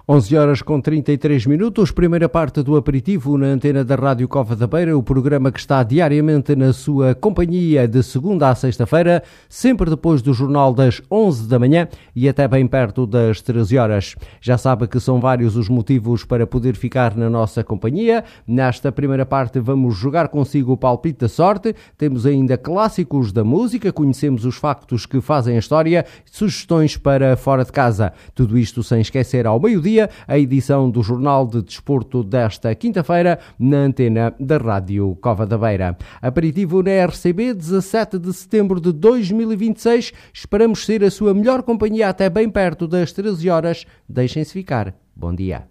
11 horas com 33 minutos, primeira parte do aperitivo na antena da Rádio Cova da Beira, o programa que está diariamente na sua companhia de segunda a sexta-feira, sempre depois do jornal das 11 da manhã e até bem perto das 13 horas. Já sabe que são vários os motivos para poder ficar na nossa companhia. Nesta primeira parte vamos jogar consigo o palpite da sorte, temos ainda clássicos da música, conhecemos os factos que fazem a história, sugestões para fora de casa. Tudo isto sem esquecer ao meio-dia a edição do Jornal de Desporto desta quinta-feira na antena da Rádio Cova da Beira. Aperitivo na RCB, 17 de setembro de 2026. Esperamos ser a sua melhor companhia até bem perto das 13 horas. Deixem-se ficar. Bom dia.